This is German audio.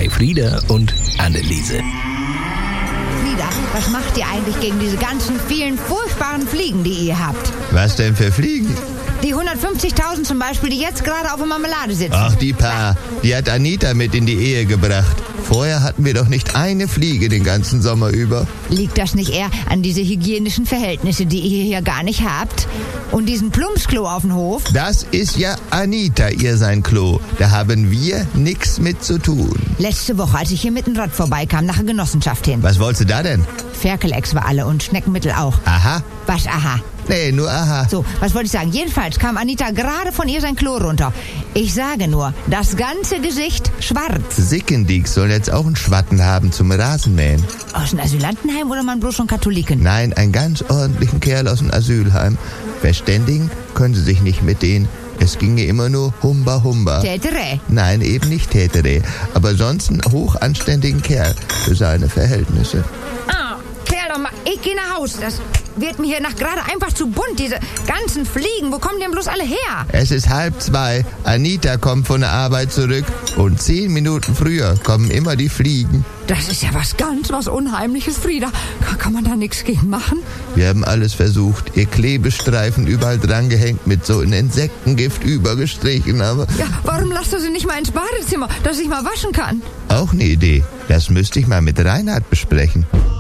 bei Frieda und Anneliese. Frieda, was macht ihr eigentlich gegen diese ganzen vielen furchtbaren Fliegen, die ihr habt? Was denn für Fliegen? Die 150.000 zum Beispiel, die jetzt gerade auf der Marmelade sitzen. Ach, die paar. Die hat Anita mit in die Ehe gebracht. Vorher hatten wir doch nicht eine Fliege den ganzen Sommer über. Liegt das nicht eher an diese hygienischen Verhältnisse, die ihr hier gar nicht habt? Und diesen Plumpsklo auf dem Hof? Das ist ja Anita, ihr sein Klo. Da haben wir nix mit zu tun. Letzte Woche, als ich hier mit dem Rad vorbeikam, nach der Genossenschaft hin. Was wolltest du da denn? Ferkelex war alle und Schneckenmittel auch. Aha? Was, aha? Nee, nur aha. So, was wollte ich sagen? Jedenfalls kam Anita gerade von ihr sein Klo runter. Ich sage nur, das ganze Gesicht schwarz. Sickendieks sollen jetzt auch einen Schwatten haben zum Rasenmähen. Aus dem Asylantenheim oder man bloß schon Katholiken? Nein, einen ganz ordentlichen Kerl aus dem Asylheim. Verständigen können sie sich nicht mit denen. Es ginge immer nur Humba Humba. Tätere. Nein, eben nicht Tätere. Aber sonst einen hochanständigen Kerl für seine Verhältnisse. Klär doch mal, ich gehe nach Haus. Das wird mir hier nach gerade einfach zu bunt. Diese ganzen Fliegen, wo kommen denn bloß alle her? Es ist 1:30. Anita kommt von der Arbeit zurück. Und 10 Minuten früher kommen immer die Fliegen. Das ist ja was Unheimliches, Frieda. Kann man da nichts gegen machen? Wir haben alles versucht. Ihr Klebestreifen überall dran gehängt, mit so einem Insektengift übergestrichen, aber... Ja, warum lasst du sie nicht mal ins Badezimmer, dass ich mal waschen kann? Auch eine Idee. Das müsste ich mal mit Reinhard besprechen.